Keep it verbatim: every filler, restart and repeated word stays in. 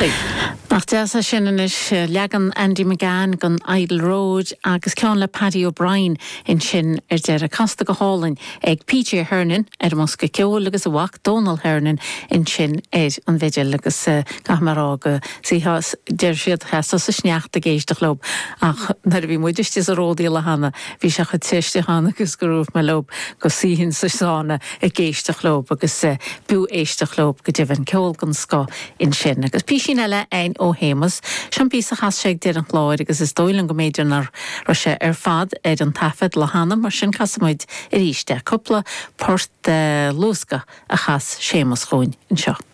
Molly. Nach deasa sin is legan Andy McGann gon Idle Road agus cean le Paddy O'Brien in sin ar deire casta go hálainn ag P J Hernan ar mosca ceol agus a wach Donal Hernan in sin éid an bheidir agus gahmarrága síhas deir siad hesa sa sneachta géiste lob ach nar bhí muidirtí a ródaí le hana bhí se chud teiste hana agus go rúh me lob go síhinn sa sána a géiste lob agus bú éiste lob go dtíhann ceol gan sco in sin agus pí sin eile ein ó hémas sean bí a chas séag dear an chláir agus is dóilen go méidirnar ro sé ar fad éid an tafed le hana mar sin casamid i ríiste coppla port lúsca a chas sémas chuin in seo.